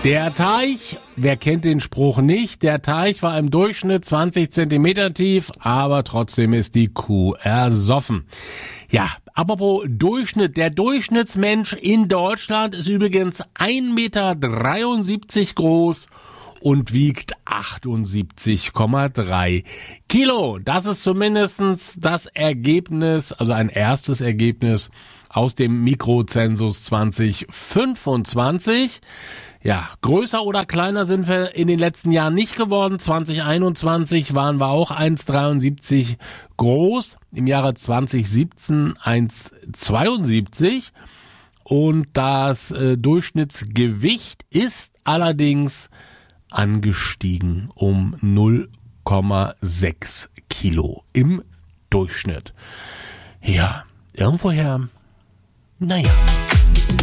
Der Teich, wer kennt den Spruch nicht, der Teich war im Durchschnitt 20 Zentimeter tief, aber trotzdem ist die Kuh ersoffen. Ja, apropos Durchschnitt, der Durchschnittsmensch in Deutschland ist übrigens 1,73 Meter groß und wiegt 78,3 Kilo. Das ist zumindestens das Ergebnis, also ein erstes Ergebnis aus dem Mikrozensus 2025. Ja, größer oder kleiner sind wir in den letzten Jahren nicht geworden. 2021 waren wir auch 1,73 groß, im Jahre 2017 1,72 und das Durchschnittsgewicht ist allerdings angestiegen um 0,6 Kilo im Durchschnitt. Ja, irgendwoher, naja.